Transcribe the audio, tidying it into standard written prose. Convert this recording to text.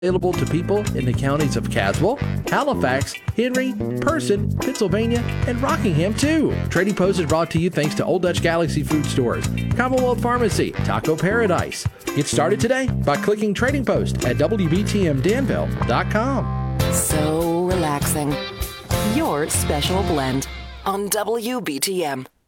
Available to people in the counties of Caswell, Halifax, Henry, Person, Pennsylvania, and Rockingham, too. Trading Post is brought to you thanks to Old Dutch Galaxy Food Stores, Commonwealth Pharmacy, Taco Paradise. Get started today by clicking Trading Post at WBTMDanville.com. So relaxing. Your special blend on WBTM.